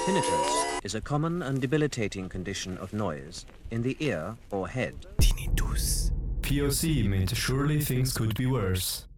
Tinnitus is a common and debilitating condition of noise in the ear or head. Tinnitus. POC meant surely things could be worse.